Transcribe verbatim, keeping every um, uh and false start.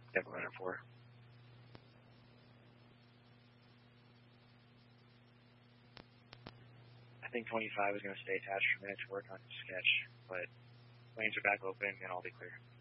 Denver Runner four. I think twenty-five is going to stay attached for a minute to work on his sketch, but lanes are back open and I'll be clear.